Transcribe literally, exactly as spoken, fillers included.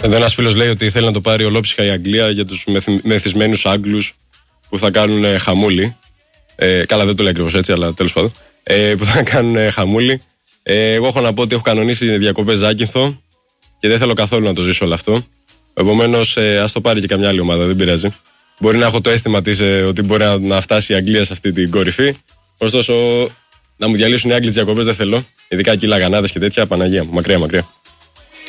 Εδώ ένας φίλος λέει ότι θέλει να το πάρει ολόψυχα η Αγγλία για τους μεθυσμένους Άγγλους που θα κάνουν ε, χαμούλη. Ε, καλά, δεν το λέει ακριβώς έτσι, αλλά τέλος πάντων. Ε, που θα κάνουν ε, χαμούλη. Ε, εγώ έχω να πω ότι έχω κανονίσει διακοπές Ζάκυνθο και δεν θέλω καθόλου να το ζήσω όλο αυτό. Επομένως, ε, ας το πάρει και καμιά άλλη ομάδα, δεν πειράζει. Μπορεί να έχω το αίσθημα της ε, ότι μπορεί να, να φτάσει η Αγγλία σε αυτή την κορυφή. Ωστόσο, να μου διαλύσουν οι Άγγλοι τις διακοπές δεν θέλω. Ειδικά εκεί λαγανάδες και τέτοια, Παναγία μου, μακριά μακριά.